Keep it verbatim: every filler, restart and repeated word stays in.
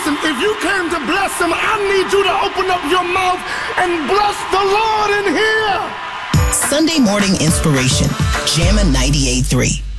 Listen, if you came to bless him, I need you to open up your mouth and bless the Lord in here. Sunday morning inspiration, Jammin' ninety-eight point three.